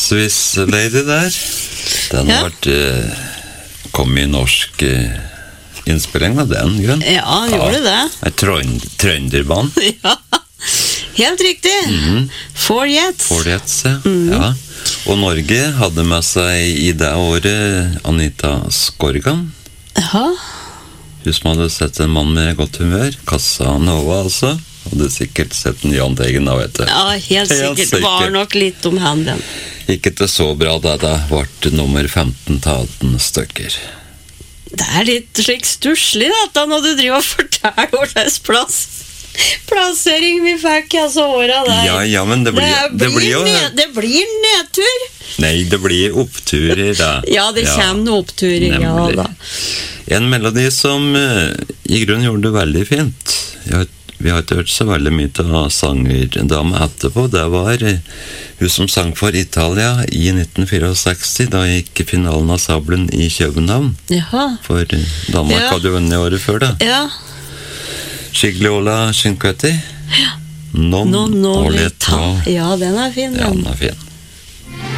Swiss Lady der. Den kom i norsk innspilling av den, grunn. Ja, han gjorde det. Trønderband. Ja, helt riktig. Forgets, ja. Og Norge hadde med seg i det året Anita Skorgan. Ja. Hun som hadde sett en mann med godt humør, Casanova altså. Hadde sikkert sett en Jahn Teigen da, vet du. Ja, helt sikkert. Det var nok litt om handen. Ikke det så bra da det ble nummer 15 til 18 stykker. Det litt slik stusslig da, når du driver og forteller hvordan plassering vi fikk altså året der. Ja, men det blir jo... Det blir nedtur. Nei, det blir oppturer da. Ja, det kommer noen oppturer, ja da. En melodi som i grunnen gjorde det veldig fint. Vi har ikke hørt så veldig mye av sangerdame etterpå. Det var hun som sang for Italia i 1964. Da gikk finalen av sabelen i København. Jaha. For Danmark hadde jo vunnet året før da. Ja. Gigliola Cinquetti. Ja. Non Oleta. Ja, den fin. Ja, den fin.